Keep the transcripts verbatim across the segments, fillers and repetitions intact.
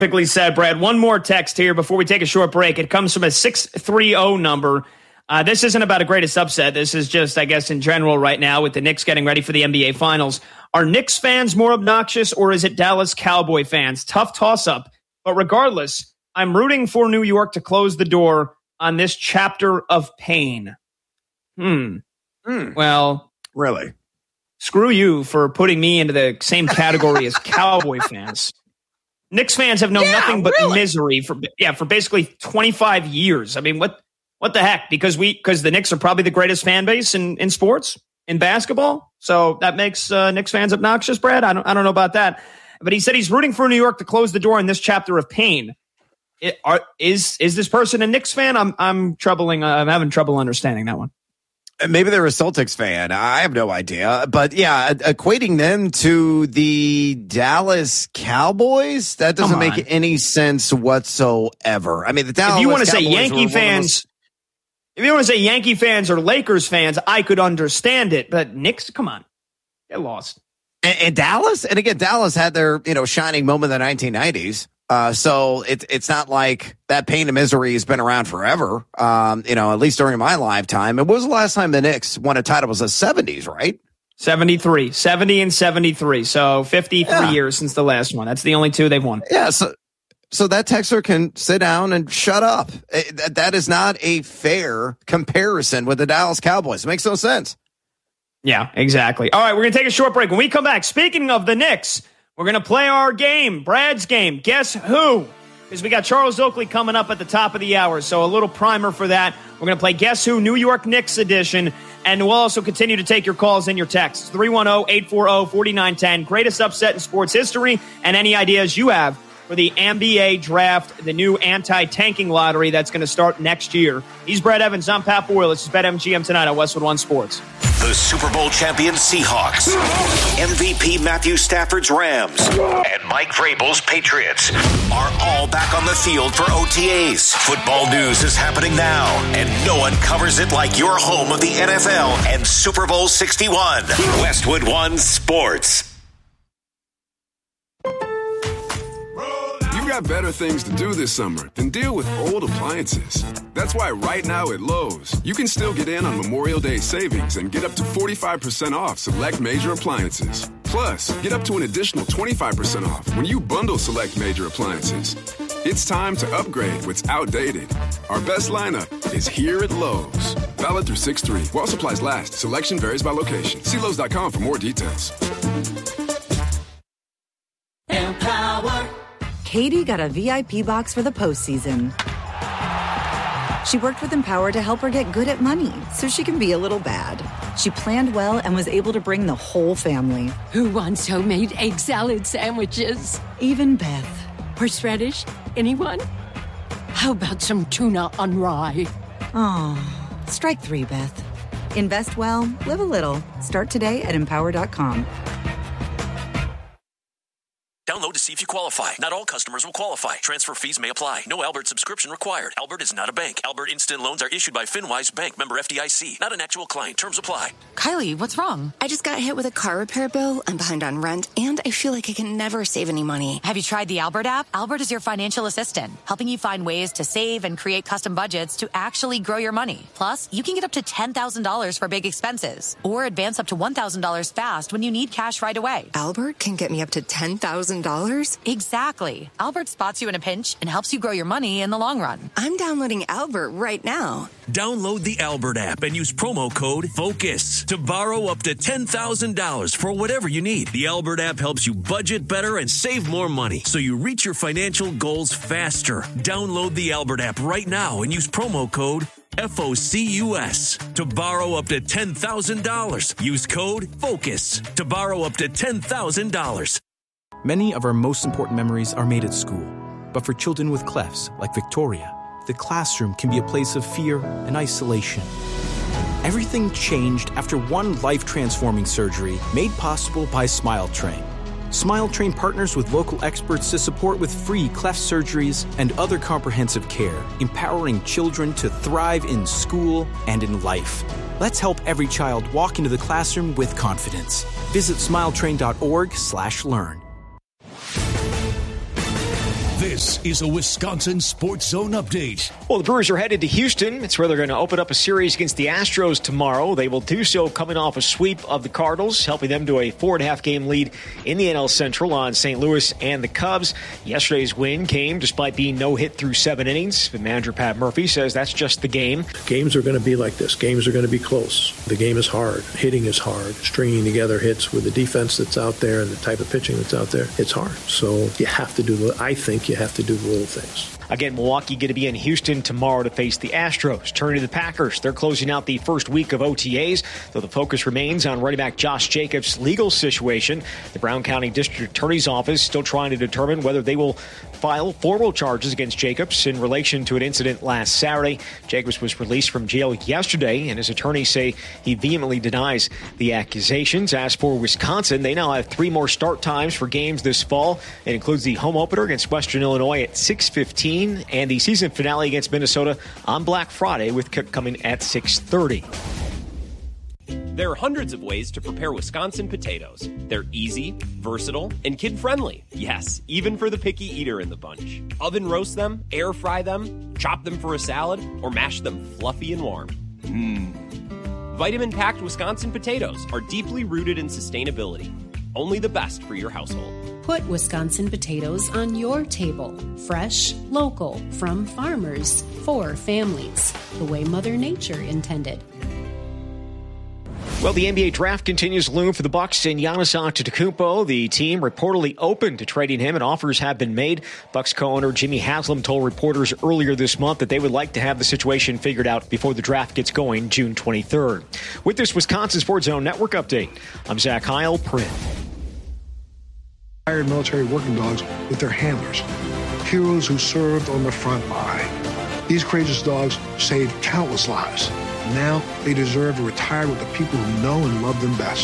Perfectly said, Brad. One more text here before we take a short break. It comes from a six three zero number. Uh, this isn't about a greatest upset. This is just, I guess, in general right now with the Knicks getting ready for the N B A Finals. Are Knicks fans more obnoxious or is it Dallas Cowboy fans? Tough toss-up. But regardless, I'm rooting for New York to close the door on this chapter of pain. Hmm. Mm. Well, really? Screw you for putting me into the same category as Cowboy fans. Knicks fans have known yeah, nothing but really? misery for yeah for basically twenty-five years. I mean, what what the heck? Because we because the Knicks are probably the greatest fan base in, in sports, in basketball. So that makes uh, Knicks fans obnoxious, Brad. I don't I don't know about that. But he said he's rooting for New York to close the door in this chapter of pain. It, are, is is this person a Knicks fan? I'm I'm troubling. Uh, I'm having trouble understanding that one. Maybe they're a Celtics fan. I have no idea. But yeah, equating them to the Dallas Cowboys, that doesn't make any sense whatsoever. I mean, the Dallas If you want to Cowboys say Yankee fans, if you want to say Yankee fans or Lakers fans, I could understand it. But Knicks, come on, get lost. And, and Dallas, and again, Dallas had their you know shining moment in the nineteen nineties. Uh, so it's it's not like that pain and misery has been around forever. Um, you know, at least during my lifetime. And when was the last time the Knicks won a title? It was the seventies, right? seventy-three, seventy and seventy-three. So fifty-three yeah. years since the last one. That's the only two they've won. Yeah. So, so that texter can sit down and shut up. It, that, that is not a fair comparison with the Dallas Cowboys. It makes no sense. Yeah, exactly. All right, we're going to take a short break. When we come back, speaking of the Knicks, we're going to play our game, Brad's game. Guess who? Because we got Charles Oakley coming up at the top of the hour. So a little primer for that. We're going to play Guess Who, New York Knicks edition. And we'll also continue to take your calls and your texts. three one zero, eight four zero, four nine one zero. Greatest upset in sports history. And any ideas you have for the N B A draft, the new anti-tanking lottery that's going to start next year. He's Brad Evans. I'm Pat Boyle. This is BetMGM tonight on Westwood One Sports. The Super Bowl champion Seahawks, M V P Matthew Stafford's Rams, and Mike Vrabel's Patriots are all back on the field for O T As. Football news is happening now, and no one covers it like your home of the N F L and Super Bowl sixty-one. Westwood One Sports. You've got better things to do this summer than deal with old appliances. That's why right now at Lowe's, you can still get in on Memorial Day savings and get up to forty-five percent off select major appliances. Plus, get up to an additional twenty-five percent off when you bundle select major appliances. It's time to upgrade what's outdated. Our best lineup is here at Lowe's. Valid through six three. While supplies last, selection varies by location. See Lowe's dot com for more details. Empower. Katie got a V I P box for the postseason. She worked with Empower to help her get good at money so she can be a little bad. She planned well and was able to bring the whole family. Who wants homemade egg salad sandwiches? Even Beth. Horseradish? Anyone? How about some tuna on rye? Oh, strike three, Beth. Invest well, live a little. Start today at empower dot com. Download to see if you qualify. Not all customers will qualify. Transfer fees may apply. No Albert subscription required. Albert is not a bank. Albert Instant Loans are issued by FinWise Bank, member F D I C. Not an actual client. Terms apply. Kylie, what's wrong? I just got hit with a car repair bill. I'm behind on rent, and I feel like I can never save any money. Have you tried the Albert app? Albert is your financial assistant, helping you find ways to save and create custom budgets to actually grow your money. Plus, you can get up to ten thousand dollars for big expenses, or advance up to one thousand dollars fast when you need cash right away. Albert can get me up to ten thousand dollars? Exactly. Albert spots you in a pinch and helps you grow your money in the long run. I'm downloading Albert right now. Download the Albert app and use promo code FOCUS to borrow up to ten thousand dollars for whatever you need. The Albert app helps you budget better and save more money so you reach your financial goals faster. Download the Albert app right now and use promo code FOCUS to borrow up to ten thousand dollars. Use code FOCUS to borrow up to ten thousand dollars. Many of our most important memories are made at school. But for children with clefs, like Victoria, the classroom can be a place of fear and isolation. Everything changed after one life-transforming surgery made possible by SmileTrain. SmileTrain partners with local experts to support with free cleft surgeries and other comprehensive care, empowering children to thrive in school and in life. Let's help every child walk into the classroom with confidence. Visit smiletrain dot org slash learn. This is a Wisconsin Sports Zone update. Well, the Brewers are headed to Houston. It's where they're going to open up a series against the Astros tomorrow. They will do so coming off a sweep of the Cardinals, helping them to a four and a half game lead in the N L Central on Saint Louis and the Cubs. Yesterday's win came despite being no hit through seven innings. But manager Pat Murphy says that's just the game. Games are going to be like this. Games are going to be close. The game is hard. Hitting is hard. Stringing together hits with the defense that's out there and the type of pitching that's out there, it's hard. So you have to do the, I think you have to do the little things. Again, Milwaukee going to be in Houston tomorrow to face the Astros. Turning to the Packers, they're closing out the first week of O T As, though the focus remains on running back Josh Jacobs' legal situation. The Brown County District Attorney's Office still trying to determine whether they will file formal charges against Jacobs in relation to an incident last Saturday. Jacobs was released from jail yesterday, and his attorneys say he vehemently denies the accusations. As for Wisconsin, they now have three more start times for games this fall. It includes the home opener against Western Illinois at six fifteen and the season finale against Minnesota on Black Friday, with kick coming at six thirty. There are hundreds of ways to prepare Wisconsin potatoes. They're easy, versatile, and kid-friendly. Yes, even for the picky eater in the bunch. Oven roast them, air fry them, chop them for a salad, or mash them fluffy and warm. Mmm. Vitamin-packed Wisconsin potatoes are deeply rooted in sustainability. Only the best for your household. Put Wisconsin potatoes on your table. Fresh, local, from farmers, for families. The way Mother Nature intended. Well, the N B A draft continues to loom for the Bucks and Giannis Antetokounmpo. The team reportedly open to trading him, and offers have been made. Bucks co-owner Jimmy Haslam told reporters earlier this month that they would like to have the situation figured out before the draft gets going June twenty-third. With this Wisconsin Sports Zone Network update, I'm Zach Heil, Print. Hired military working dogs with their handlers, heroes who served on the front line. These courageous dogs saved countless lives. Now they deserve to retire with the people who know and love them best.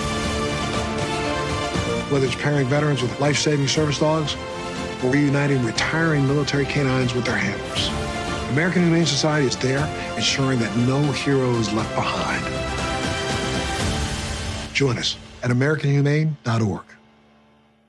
Whether it's pairing veterans with life-saving service dogs or reuniting retiring military canines with their handlers, American Humane Society is there ensuring that no hero is left behind. Join us at American Humane dot org.